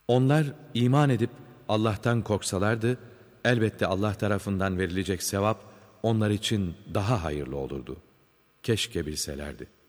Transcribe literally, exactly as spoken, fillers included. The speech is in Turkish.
Onlar iman edip Allah'tan korksalardı, elbette Allah tarafından verilecek sevap onlar için daha hayırlı olurdu. Keşke bilselerdi.